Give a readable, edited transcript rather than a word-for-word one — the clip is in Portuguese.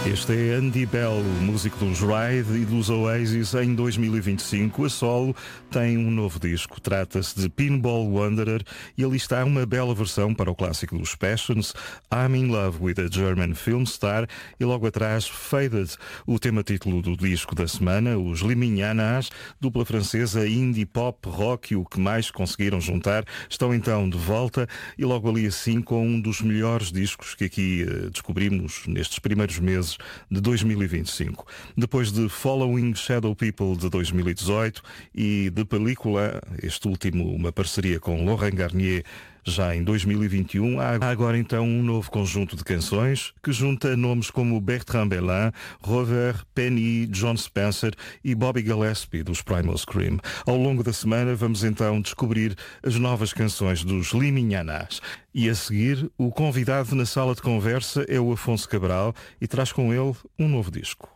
Este é Andy Bell, músico dos Ride e dos Oasis em 2025. A solo tem um novo disco. Trata-se de Pinball Wanderer e ali está uma bela versão para o clássico dos Passions, I'm in Love with a German Film Star, e logo atrás Faded, o tema título do disco da semana, os Liminhanas, dupla francesa indie pop rock, e o que mais conseguiram juntar, estão então de volta e logo ali assim com um dos melhores discos que aqui descobrimos nestes primeiros meses de 2025. Depois de Following Shadow People de 2018 e de Película, este último uma parceria com Laurent Garnier, já em 2021, há agora então um novo conjunto de canções que junta nomes como Bertrand Belin, Rover, Penny, John Spencer e Bobby Gillespie dos Primal Scream. Ao longo da semana vamos então descobrir as novas canções dos Liminhanas. E a seguir, o convidado na sala de conversa é o Afonso Cabral e traz com ele um novo disco.